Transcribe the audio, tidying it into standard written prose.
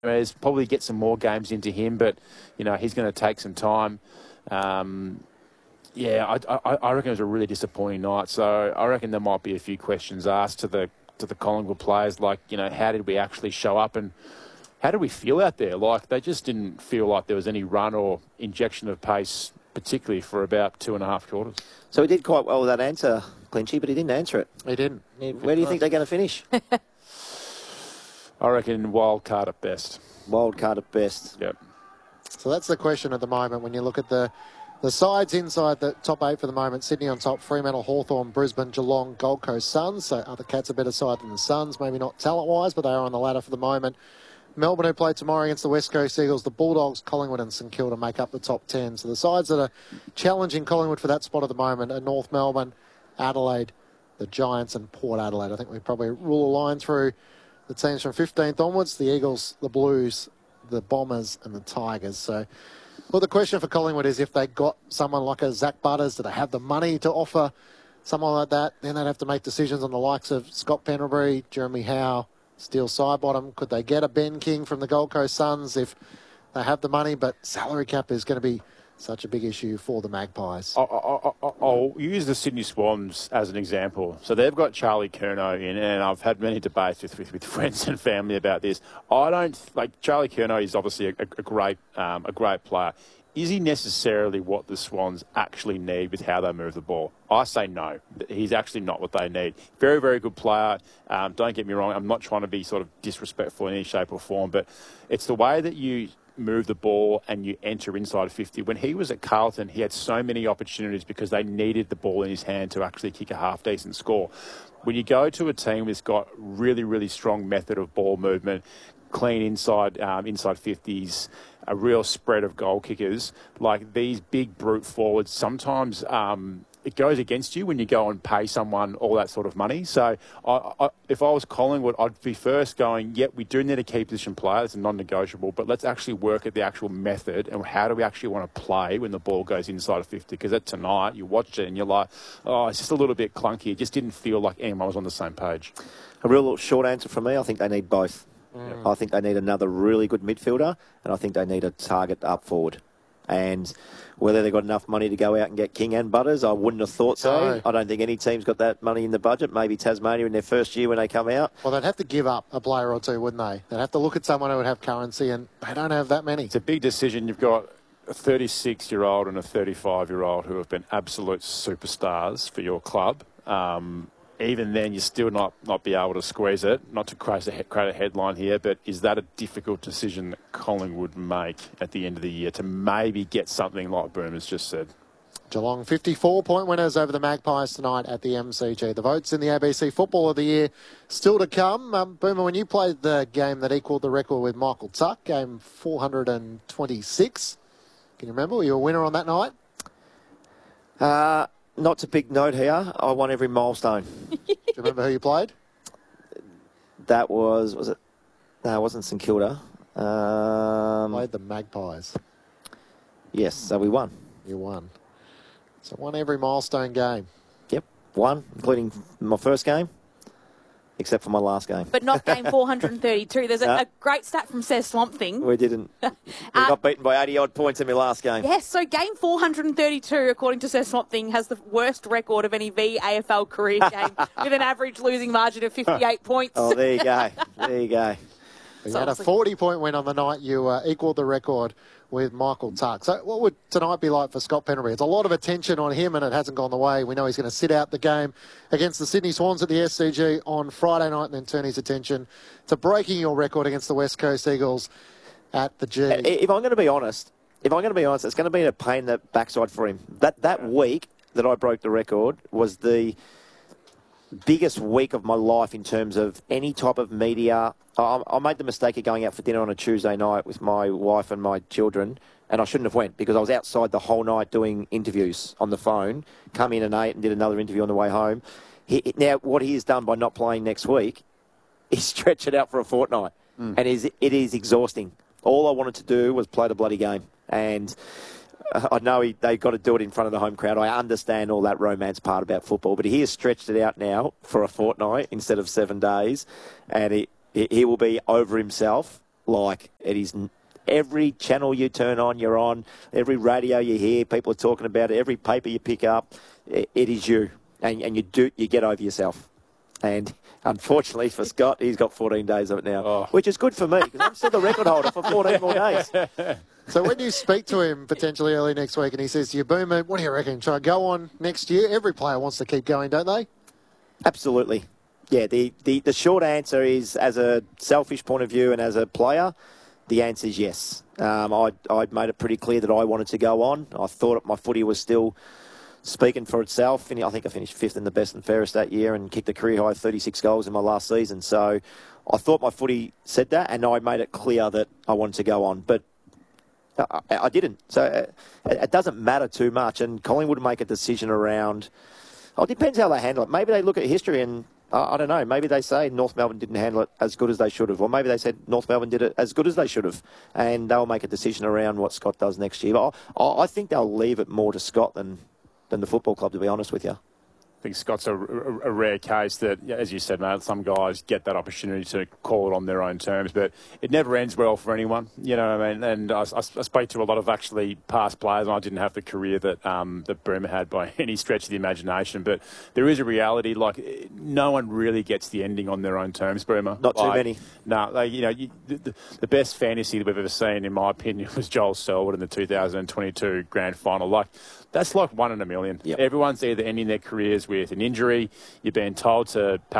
Is probably get some more games into him, but, you know, he's going to take some time. Yeah, I reckon it was a really disappointing night. So I reckon there might be a few questions asked to the Collingwood players, like, you know, how did we actually show up and how did we feel out there? Like, they just didn't feel like there was any run or injection of pace, particularly for about 2.5 quarters. So he did quite well with that answer, Clinchy, but he didn't answer it. He didn't. Where do you think they're going to finish? I reckon wild card at best. Wild card at best. Yep. So that's the question at the moment when you look at the sides inside the top 8 for the moment. Sydney on top, Fremantle, Hawthorn, Brisbane, Geelong, Gold Coast Suns. So other Cats a better side than the Suns, maybe not talent-wise, but they are on the ladder for the moment. Melbourne, who play tomorrow against the West Coast Eagles, the Bulldogs, Collingwood and St Kilda make up the top 10. So the sides that are challenging Collingwood for that spot at the moment are North Melbourne, Adelaide, the Giants and Port Adelaide. I think we probably rule a line through the teams from 15th onwards, the Eagles, the Blues, the Bombers and the Tigers. So, well, the question for Collingwood is if they got someone like a Zach Butters, do they have the money to offer someone like that? Then they'd have to make decisions on the likes of Scott Pendlebury, Jeremy Howe, Steele Sidebottom. Could they get a Ben King from the Gold Coast Suns if they have the money? But salary cap is going to be such a big issue for the Magpies. I'll use the Sydney Swans as an example. So they've got Charlie Curnow in, and I've had many debates with friends and family about this. I don't like Charlie Curnow is obviously a great player. Is he necessarily what the Swans actually need with how they move the ball? I say no. He's actually not what they need. Very, very good player. Don't get me wrong. I'm not trying to be sort of disrespectful in any shape or form, but it's the way that you move the ball and you enter inside 50. When he was at Carlton, he had so many opportunities because they needed the ball in his hand to actually kick a half-decent score. When you go to a team that's got really, really strong method of ball movement, clean inside 50s, a real spread of goal kickers, like these big brute forwards, sometimes it goes against you when you go and pay someone all that sort of money. So if I was Collingwood, I'd be first going, yep, we do need a key position player. It's a non-negotiable, but let's actually work at the actual method and how do we actually want to play when the ball goes inside of 50? Because tonight, you watched it and you're like, oh, it's just a little bit clunky. It just didn't feel like anyone was on the same page. A real short answer from me, I think they need both. I think they need another really good midfielder, and I think they need a target up forward. And whether they've got enough money to go out and get King and Butters, I wouldn't have thought so. No. I don't think any team's got that money in the budget. Maybe Tasmania in their first year when they come out. Well, they'd have to give up a player or two, wouldn't they? They'd have to look at someone who would have currency, and they don't have that many. It's a big decision. You've got a 36-year-old and a 35-year-old who have been absolute superstars for your club. Even then, you still not be able to squeeze it. Not to create a headline here, but is that a difficult decision that Collingwood make at the end of the year to maybe get something like Boomer's just said? Geelong 54-point winners over the Magpies tonight at the MCG. The votes in the ABC Football of the Year still to come. Boomer, when you played the game that equalled the record with Michael Tuck, game 426, can you remember? Were you a winner on that night? Not to big note here, I won every milestone. Do you remember who you played? That was it? No, it wasn't St Kilda. Played the Magpies. Yes, so we won. You won. So won every milestone game. Yep, won, including my first game, except for my last game. But not game 432. There's a great stat from Says Swamp Thing. We didn't. We got beaten by 80-odd points in my last game. Yes, so game 432, according to Says Swamp Thing, has the worst record of any VAFL career game with an average losing margin of 58 points. Oh, there you go. There you go. You had a 40-point win on the night. You equalled the record with Michael Tuck. So what would tonight be like for Scott Pendlebury? It's a lot of attention on him, and it hasn't gone the way. We know he's going to sit out the game against the Sydney Swans at the SCG on Friday night and then turn his attention to breaking your record against the West Coast Eagles at the G. If I'm going to be honest, it's going to be a pain in the backside for him. That week that I broke the record was the biggest week of my life in terms of any type of media. I made the mistake of going out for dinner on a Tuesday night with my wife and my children, and I shouldn't have went because I was outside the whole night doing interviews on the phone. Come in and ate and did another interview on the way home. Now, what he has done by not playing next week is stretch it out for a fortnight, and it is exhausting. All I wanted to do was play the bloody game, and I know they've got to do it in front of the home crowd. I understand all that romance part about football, but he has stretched it out now for a fortnight instead of 7 days, and he will be over himself like it is. Every channel you turn on, you're on. Every radio you hear, people are talking about it. Every paper you pick up, it is you, and you get over yourself. And unfortunately for Scott, he's got 14 days of it now, which is good for me because I'm still the record holder for 14 more days. So when you speak to him potentially early next week and he says to you, Boomer, what do you reckon? Should I go on next year? Every player wants to keep going, don't they? Absolutely. Yeah, the short answer is, as a selfish point of view and as a player, the answer is yes. I'd made it pretty clear that I wanted to go on. I thought my footy was still speaking for itself. And I think I finished 5th in the best and fairest that year and kicked a career high 36 goals in my last season. So I thought my footy said that, and I made it clear that I wanted to go on. But I didn't. So it doesn't matter too much. And Collingwood would make a decision around... it depends how they handle it. Maybe they look at history and... I don't know. Maybe they say North Melbourne didn't handle it as good as they should have. Or maybe they said North Melbourne did it as good as they should have. And they'll make a decision around what Scott does next year. But I think they'll leave it more to Scott than the football club, to be honest with you. I think Scott's a rare case that, as you said, mate, some guys get that opportunity to call it on their own terms, but it never ends well for anyone, you know what I mean? And I spoke to a lot of actually past players, and I didn't have the career that that Boomer had by any stretch of the imagination, but there is a reality, like, no one really gets the ending on their own terms, Boomer. Not too many. No, the best fantasy that we've ever seen, in my opinion, was Joel Selwood in the 2022 Grand Final. Like, that's like 1 in a million. Yep. Everyone's either ending their careers with an injury, you're being told to pack